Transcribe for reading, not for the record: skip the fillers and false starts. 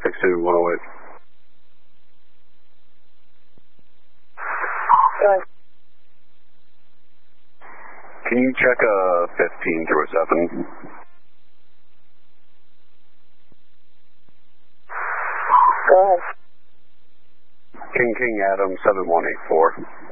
62108. Can you check 15 through a 7? Go ahead. King Adam 7184.